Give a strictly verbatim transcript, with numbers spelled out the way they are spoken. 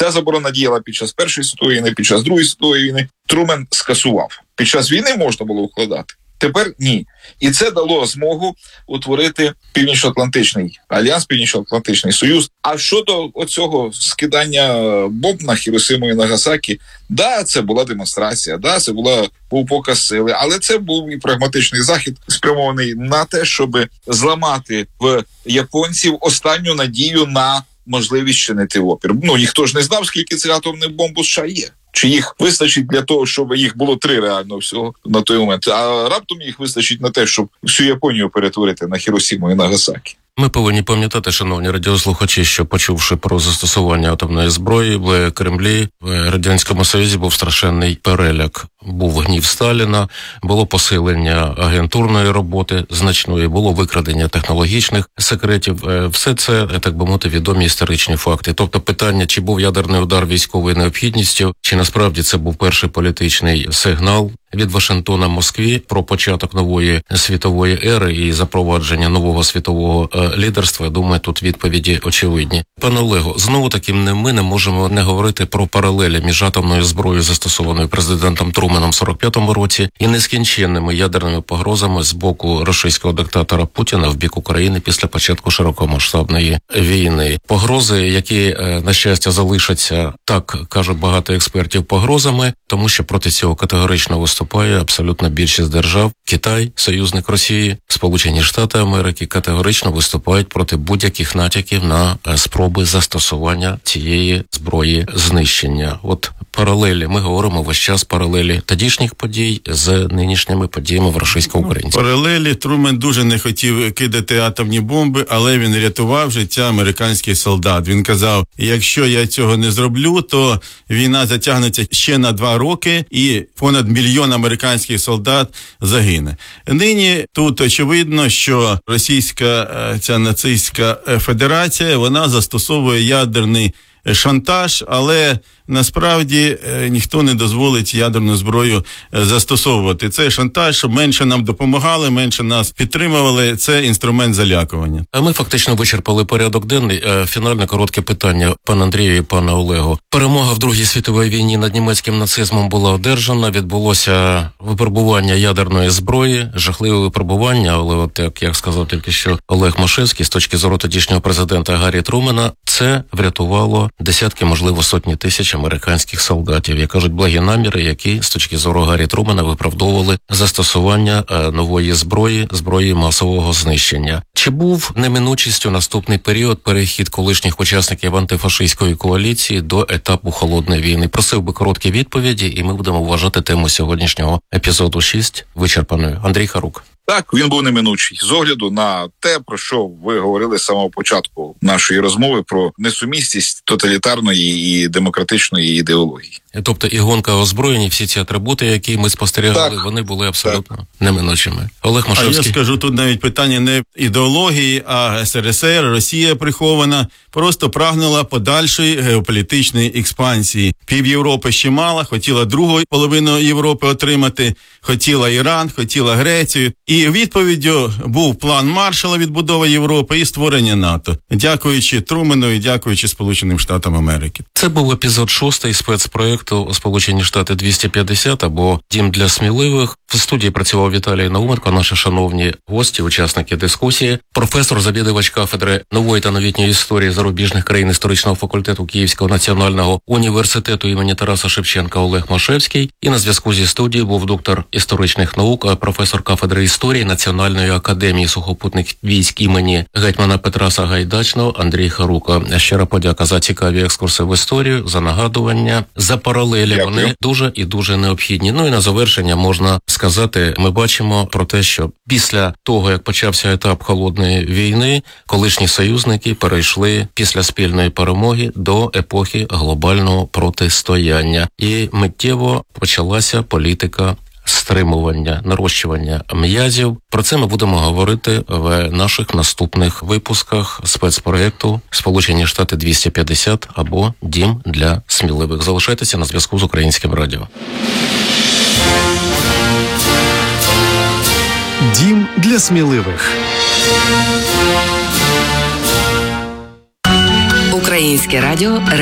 Ця заборона діяла під час Першої світової війни, під час Другої світової війни. Трумен скасував. Під час війни можна було укладати. Тепер ні. І це дало змогу утворити Північно-Атлантичний альянс, Північно-Атлантичний Союз. А щодо оцього скидання бомб на Хіросиму і Нагасакі, да, це була демонстрація, да, це була, був показ сили, але це був і прагматичний захід, спрямований на те, щоб зламати в японців останню надію на можливість чинити опір. Ну, ніхто ж не знав, скільки цих атомних бомб у США є. Чи їх вистачить для того, щоб їх було три реально всього на той момент, а раптом їх вистачить на те, щоб всю Японію перетворити на Хіросіму і Нагасакі. Ми повинні пам'ятати, шановні радіослухачі, що почувши про застосування атомної зброї в Кремлі, в Радянському Союзі був страшенний переляк. Був гнів Сталіна, було посилення агентурної роботи значної, було викрадення технологічних секретів. Все це, так би мовити, відомі історичні факти. Тобто питання, чи був ядерний удар військовою необхідністю, чи насправді це був перший політичний сигнал від Вашингтона Москві про початок нової світової ери і запровадження нового світового е, лідерства. Думаю, тут відповіді очевидні. Пане Олего, знову таки ми не можемо не говорити про паралелі між атомною зброєю, застосованою президентом Труменом в сорок п'ятому році, і нескінченними ядерними погрозами з боку російського диктатора Путіна в бік України після початку широкомасштабної війни. Погрози, які, е, на щастя, залишаться, так кажуть багато експертів, погрозами, тому що проти цього категорично виступає абсолютно більшість держав. Китай, союзник Росії, Сполучені Штати Америки категорично виступають проти будь-яких натяків на спроби застосування цієї зброї знищення. От паралелі, ми говоримо весь час паралелі тодішніх подій з нинішніми подіями в російсько-українській. Паралелі. Трумен дуже не хотів кидати атомні бомби, але він рятував життя американських солдат. Він казав, якщо я цього не зроблю, то війна затягнеться ще на два роки і понад мільйон американських солдат загине. Нині тут очевидно, що російська ця нацистська федерація, вона застосовує ядерний шантаж, але насправді ніхто не дозволить ядерну зброю застосовувати. Це шантаж, щоб менше нам допомагали, менше нас підтримували. Це інструмент залякування. А ми фактично вичерпали порядок денний. Фінальне коротке питання, пан Андрію і пане Олегу. Перемога в Другій світовій війні над німецьким нацизмом була одержана, відбулося випробування ядерної зброї, жахливе випробування, але от як, як сказав тільки що Олег Машевський, з точки зору тодішнього президента Гаррі Трумена, це врятувало десятки, можливо, сотні тисяч американських солдатів. Як кажуть, благі наміри, які з точки зору Гаррі Трумена виправдовували застосування е, нової зброї, зброї масового знищення. Чи був неминучістю наступний період перехід колишніх учасників антифашистської коаліції до етапу холодної війни? Просив би короткі відповіді, і ми будемо вважати тему сьогоднішнього епізоду шість вичерпаною. Андрій Харук. Так, він був неминучий. З огляду на те, про що ви говорили з самого початку нашої розмови, про несумісність тоталітарної і демократичної ідеології. Тобто і гонка озброєння, всі ці атрибути, які ми спостерігали, так, вони були абсолютно так. неминучими. Олег Машевський. А я скажу, тут навіть питання не ідеології, а ес ер ес ер, Росія прихована, просто прагнула подальшої геополітичної експансії. Пів Європи ще мала, хотіла другу половину Європи отримати, хотіла Іран, хотіла Грецію. І відповіддю був план Маршалла відбудови Європи і створення НАТО. Дякуючи Трумену і дякуючи Сполученим Штатам Америки. Це був епізод шостий спецпроєкту «Сполучені Штати двісті п'ятдесят» або «Дім для сміливих». В студії працював Віталій Науменко, наші шановні гості, учасники дискусії, професор, завідувач кафедри нової та новітньої історії зарубіжних країн історичного факультету Київського національного університету імені Тараса Шевченка Олег Машевський. І на зв'язку зі студією був доктор історичних наук, професор кафедри історії Національної академії сухопутних військ імені гетьмана Петра Сагайдачного Андрій Харука. Щира подяка за цікаві екскурси в історію, за нагадування, за паралелі. Дякую. Вони дуже і дуже необхідні. Ну і на завершення можна сказати, ми бачимо про те, що після того, як почався етап холодної війни, колишні союзники перейшли після спільної перемоги до епохи глобального протистояння. І миттєво почалася політика стримування, нарощування м'язів. Про це ми будемо говорити в наших наступних випусках спецпроєкту «Сполучені Штати двісті п'ятдесят» або «Дім для сміливих». Залишайтеся на зв'язку з Українським радіо. Дім для сміливих. Українське радіо